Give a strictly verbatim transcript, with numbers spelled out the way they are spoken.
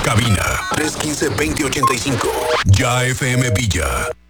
Cabina tres uno cinco, dos cero ocho cinco. Ya F M Villa.